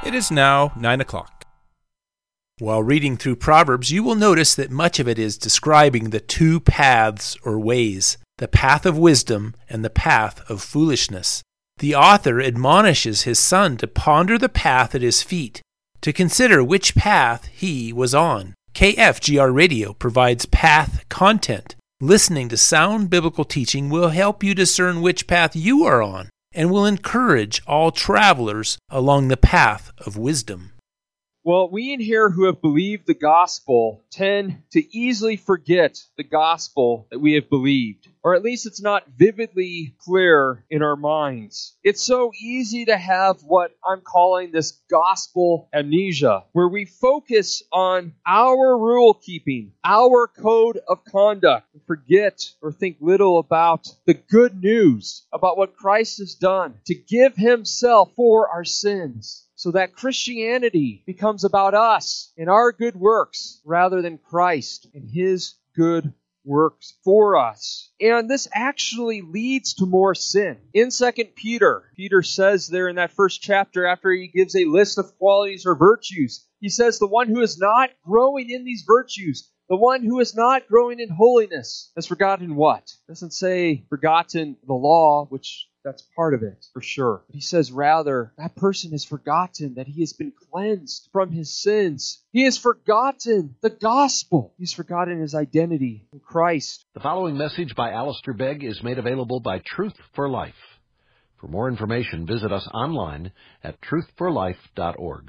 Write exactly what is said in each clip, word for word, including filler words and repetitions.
It is now nine o'clock. While reading through Proverbs, you will notice that much of it is describing the two paths or ways, the path of wisdom and the path of foolishness. The author admonishes his son to ponder the path at his feet, to consider which path he was on. K F G R Radio provides path content. Listening to sound biblical teaching will help you discern which path you are on, and will encourage all travelers along the path of wisdom. Well, we in here who have believed the gospel tend to easily forget the gospel that we have believed. Or at least it's not vividly clear in our minds. It's so easy to have what I'm calling this gospel amnesia, where we focus on our rule keeping, our code of conduct, and forget or think little about the good news, about what Christ has done to give himself for our sins. So that Christianity becomes about us and our good works rather than Christ and his good works for us. And this actually leads to more sin. In Second Peter, Peter says there in that first chapter, after he gives a list of qualities or virtues, he says the one who is not growing in these virtues, the one who is not growing in holiness, has forgotten what? It doesn't say forgotten the law, which that's part of it, for sure. But he says rather, that person has forgotten that he has been cleansed from his sins. He has forgotten the gospel. He's forgotten his identity in Christ. The following message by Alistair Begg is made available by Truth for Life. For more information, visit us online at truth for life dot org.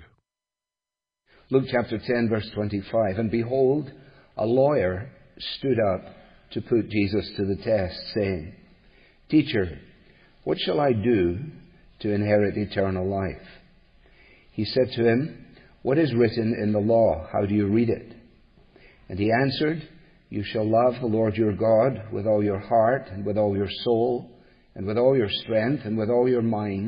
Luke chapter ten, verse twenty-five. And behold, a lawyer stood up to put Jesus to the test, saying, Teacher, what shall I do to inherit eternal life? He said to him, What is written in the law? How do you read it? And he answered, You shall love the Lord your God with all your heart and with all your soul and with all your strength and with all your mind,